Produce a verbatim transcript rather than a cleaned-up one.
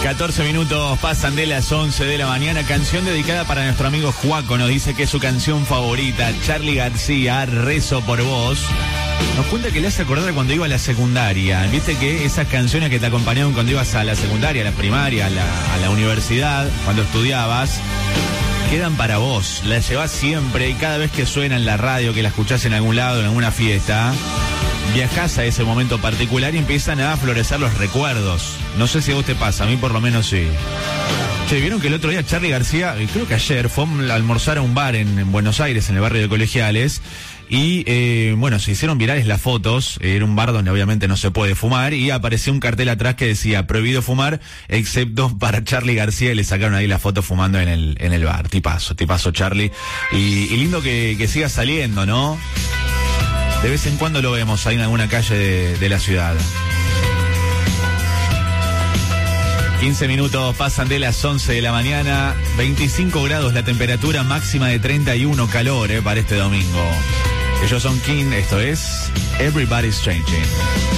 catorce minutos pasan de las once de la mañana. Canción dedicada para nuestro amigo Juaco. Nos dice que es su canción favorita. Charly García, Rezo por Vos. Nos cuenta que le hace acordar cuando iba a la secundaria. Viste que esas canciones que te acompañaban cuando ibas a la secundaria, a la primaria, a la, a la universidad, cuando estudiabas, quedan para vos. Las llevás siempre y cada vez que suena en la radio, que la escuchás en algún lado, en alguna fiesta, viajás a ese momento particular y empiezan a florecer los recuerdos. No sé si a vos te pasa, a mí por lo menos sí. Che, vieron que el otro día Charly García, creo que ayer, fue a almorzar a un bar en, en Buenos Aires, en el barrio de Colegiales, y eh, bueno, se hicieron virales las fotos. Era un bar donde obviamente no se puede fumar, y apareció un cartel atrás que decía prohibido fumar, excepto para Charly García, y le sacaron ahí la foto fumando en el, en el bar. Tipazo, tipazo Charly. Y, y lindo que, que siga saliendo, ¿no? De vez en cuando lo vemos ahí en alguna calle de, de la ciudad. quince minutos pasan de las once de la mañana. veinticinco grados la temperatura, máxima de treinta y uno, calor eh, para este domingo. Ellos son King, esto es Everybody's Changing.